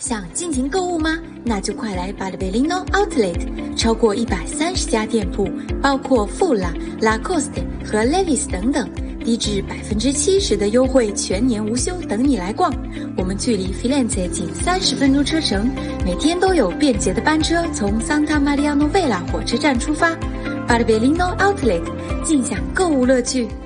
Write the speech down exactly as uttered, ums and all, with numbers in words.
想尽情购物吗？那就快来 Bartolino Outlet， 超过一百三十家店铺，包括富拉、Lacoste 和 Levi's 等等，低至百分之七十的优惠，全年无休，等你来逛。我们距离 Firenze 仅三十分钟车程，每天都有便捷的班车从 Santa Maria Novella 火车站出发。Bartolino Outlet， 尽享购物乐趣。